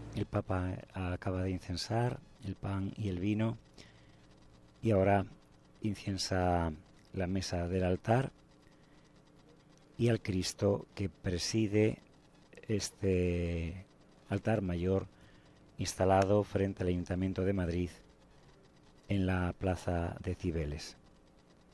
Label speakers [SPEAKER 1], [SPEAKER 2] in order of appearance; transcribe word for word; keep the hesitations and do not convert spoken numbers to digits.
[SPEAKER 1] El Papa acaba de incensar el pan y el vino y ahora inciensa la mesa del altar y al Cristo que preside este altar mayor instalado frente al Ayuntamiento de Madrid en la plaza de Cibeles.